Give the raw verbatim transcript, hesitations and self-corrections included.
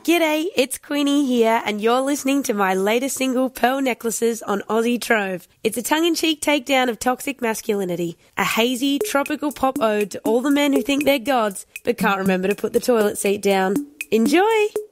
G'day, it's Queenie here, and you're listening to my latest single, Pearl Necklaces, on Aussie Trove. It's a tongue-in-cheek takedown of toxic masculinity, a hazy, tropical pop ode to all the men who think they're gods but can't remember to put the toilet seat down. Enjoy!